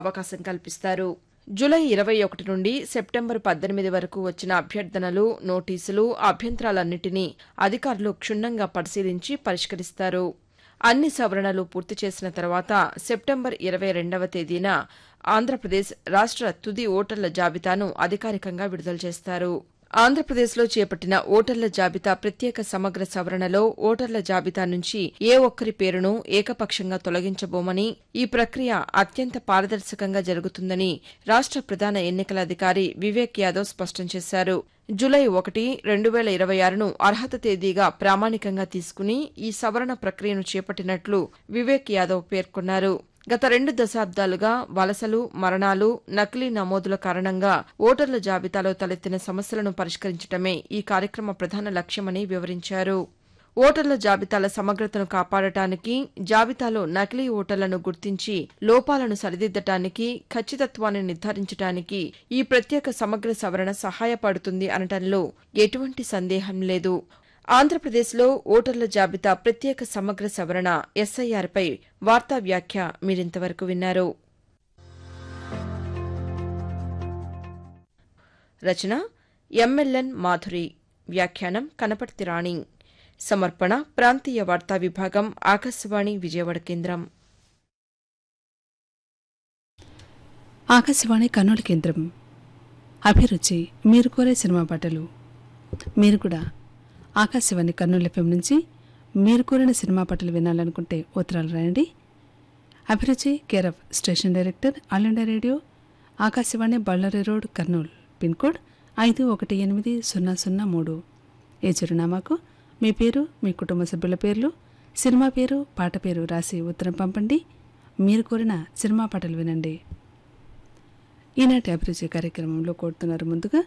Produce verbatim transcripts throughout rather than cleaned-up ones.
అవకాశం కల్పిస్తారు. జూలై ఇరవై ఒకటి నుండి సెప్టెంబర్ పద్దెనిమిది వరకు వచ్చిన అభ్యర్థనలు, నోటీసులు, అభ్యంతరాలన్నింటినీ అధికారులు క్షుణ్ణంగా పరిశీలించి పరిష్కరిస్తారు. అన్ని సవరణలు పూర్తి చేసిన తర్వాత సెప్టెంబర్ ఇరవై రెండవ తేదీన ఆంధ్రప్రదేశ్ రాష్ట్ర తుది ఓటర్ల జాబితాను అధికారికంగా విడుదల చేస్తారు. ఆంధ్రప్రదేశ్లో చేపట్టిన ఓటర్ల జాబితా ప్రత్యేక సమగ్ర సవరణలో ఓటర్ల జాబితా నుంచి ఏ ఒక్కరి పేరును ఏకపక్షంగా తొలగించబోమని, ఈ ప్రక్రియ అత్యంత పారదర్శకంగా జరుగుతుందని రాష్ట్ర ప్రధాన ఎన్నికల అధికారి వివేక్ యాదవ్ స్పష్టం చేశారు. జూలై ఒకటి రెండు వేల ఇరవై ఆరును అర్హత తేదీగా ప్రామాణికంగా తీసుకుని ఈ సవరణ ప్రక్రియను చేపట్టినట్లు వివేక్ యాదవ్ పేర్కొన్నారు. గత రెండు దశాబ్దాలుగా వలసలు, మరణాలు, నకిలీ నమోదుల కారణంగా ఓటర్ల జాబితాలో తలెత్తిన సమస్యలను పరిష్కరించడమే ఈ కార్యక్రమ ప్రధాన లక్ష్యమని వివరించారు. ఓటర్ల జాబితాల సమగ్రతను కాపాడటానికి, జాబితాలో నకిలీ ఓటర్లను గుర్తించి లోపాలను సరిదిద్దటానికి, ఖచ్చితత్వాన్ని నిర్ధారించడానికి ఈ ప్రత్యేక సమగ్ర సవరణ సహాయపడుతుంది అనటంలో ఎటువంటి సందేహం లేదు. ఆంధ్రప్రదేశ్లో ఓటర్ల జాబితా ప్రత్యేక సమగ్ర సవరణ ఎస్ఐఆర్పై వార్తా వ్యాఖ్య మీరింతవరకు విన్నారు. రచన ఎంఎల్ఎన్ మాధురి, వ్యాఖ్యానం కనపర్తి రాణి, సమర్పణ ప్రాంతీయ వార్తా విభాగం, ఆకాశవాణి విజయవాడ కేంద్రం. ఆకాశవాణి కర్నూలు కేంద్రం. అభిరుచి మీరు కోరే సినిమా పాటలు. మీరు కూడా ఆకాశవాణి కర్నూలు ఎఫ్ఎం నుంచి మీరు కోరిన సినిమా పాటలు వినాలనుకుంటే ఉత్తరాలు రాయండి. అభిరుచి care of station director, all India radio, Akashvani Ballari road, Kurnool. Pin code ఐదు ఒకటి ఎనిమిది సున్నా సున్నా మూడు. ఈ చిరునామాకు మీ పేరు, మీ కుటుంబ సభ్యుల పేర్లు, సినిమా పేరు, పాట పేరు రాసి ఉత్తరం పంపండి. మీరు కోరిన సినిమా పాటలు వినండి. ఈనాటి అభిరుచి కార్యక్రమంలో కోరుతున్నారు. ముందుగా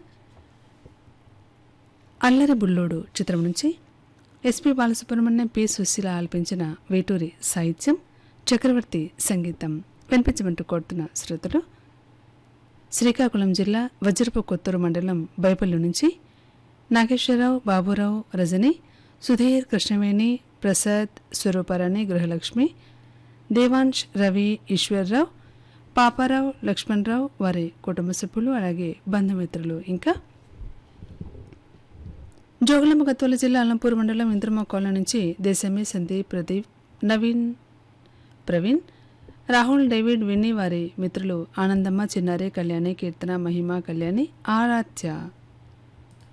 అల్లరి బుల్లోడు చిత్రం నుంచి ఎస్పి బాలసుబ్రహ్మణ్యం, పి సుశీల ఆలపించిన వేటూరి సాహిత్యం, చక్రవర్తి సంగీతం వినిపించమంటూ కోరుతున్న శ్రోతలు శ్రీకాకుళం జిల్లా వజ్రపు కొత్తూరు మండలం బైపల్లి నుంచి నాగేశ్వరరావు, బాబురావు, రజని, సుధీర్, కృష్ణవేణి, ప్రసాద్, స్వరూపారాణి, గృహలక్ష్మి, దేవాంశ్, రవి, ఈశ్వర్రావు, పాపారావు, లక్ష్మణరావు, వారి కుటుంబ సభ్యులు, అలాగే బంధుమిత్రులు, ఇంకా జోగులాంబ గద్వాల జిల్లా అలంపూర్ మండలం ఇంద్రమ్మ కాలనీ నుంచి దేశమే, సందీప్, ప్రదీప్, నవీన్, ప్రవీణ్, రాహుల్, డేవిడ్, విన్నీ, వారి మిత్రులు ఆనందమ్మ, చిన్నారి, కళ్యాణి, కీర్తన, మహిమ, కళ్యాణి, ఆరాధ్య.